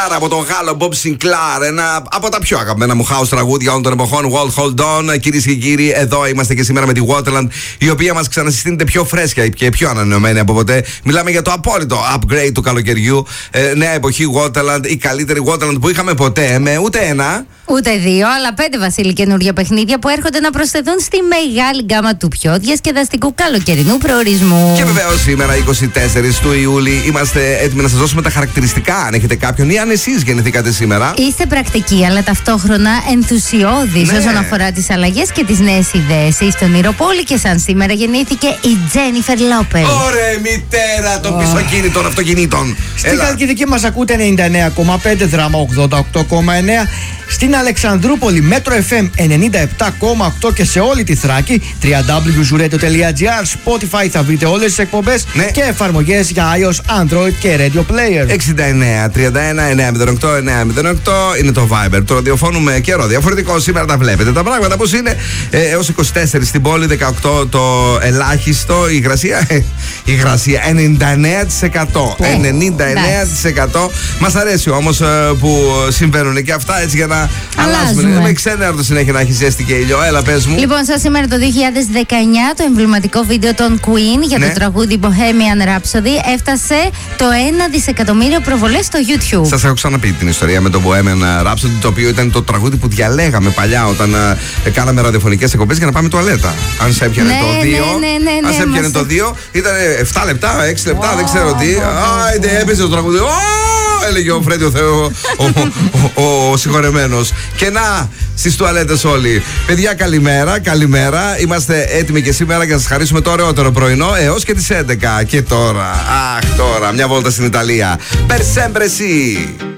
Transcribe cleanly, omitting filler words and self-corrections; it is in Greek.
Από τον Γάλλο Bob Sinclair, ένα από τα πιο αγαπημένα μου house τραγούδια όλων των εποχών. World Hold On, κυρίες και κύριοι, εδώ είμαστε και σήμερα με τη Waterland, η οποία μας ξανασυστήνεται πιο φρέσκια και πιο ανανεωμένη από ποτέ. Μιλάμε για το απόλυτο upgrade του καλοκαιριού. Νέα εποχή Waterland, η καλύτερη Waterland που είχαμε ποτέ, με ούτε ένα. Ούτε δύο, αλλά 5 Βασίλη καινούργια παιχνίδια που έρχονται να προσθεθούν στη μεγάλη γκάμα του πιο διασκεδαστικού καλοκαιρινού προορισμού. Και βεβαίως σήμερα, 24 του Ιούλη, είμαστε έτοιμοι να σας δώσουμε τα χαρακτηριστικά. Αν έχετε κάποιον ή αν εσείς γεννηθήκατε σήμερα. Είστε πρακτικοί, αλλά ταυτόχρονα ενθουσιώδεις όσον αφορά τις αλλαγές και τις νέες ιδέες. Είστε ονειροπόλη και σαν σήμερα γεννήθηκε η Τζένιφερ Λόπες. Ωραία, μητέρα των πισωκίνητων αυτοκινήτων. Στην Χαλκιδική μας ακούτε 99,5, Δράμα 88,9. Στην Αλεξανδρούπολη Μέτρο FM 97,8 και σε όλη τη Θράκη www.zuradio.gr, Spotify θα βρείτε όλες τις εκπομπές και εφαρμογές για iOS, Android και Radio Player. 69 31 908 908 είναι το Viber του ραδιοφώνου με καιρό διαφορετικό. Σήμερα τα βλέπετε τα πράγματα πώς είναι. Έως 24 στην πόλη, 18 το ελάχιστο. Η υγρασία 99%. 99%. Μας αρέσει όμως που συμβαίνουν και αυτά έτσι για να αλλάζουμε. Με ξένερδο συνέχεια να έχει ζέστη και ήλιο. Έλα, πες μου. Λοιπόν, σας σήμερα το 2019 το εμβληματικό βίντεο των Queen για το τραγούδι Bohemian Rhapsody έφτασε το 1 δισεκατομμύριο προβολές στο YouTube. Σας έχω ξαναπεί την ιστορία με το Bohemian Rhapsody, το οποίο ήταν το τραγούδι που διαλέγαμε παλιά όταν κάναμε ραδιοφωνικές εκπομπές για να πάμε τουαλέτα. Αν σε έπιανε το 2, αν σε έπιανε το 2, ήταν 7 λεπτά, 6 λεπτά, δεν ξέρω τι. Άιντε, έπαιζε το τραγούδι. Έλεγε ο Φρέντι ο συγχωρεμένος. Και να, στις τουαλέτες όλοι. Παιδιά, καλημέρα, καλημέρα. Είμαστε έτοιμοι και σήμερα για να σας χαρίσουμε το ωραιότερο πρωινό έως και τις 11. Και τώρα, τώρα, μια βόλτα στην Ιταλία. Per sempre sì.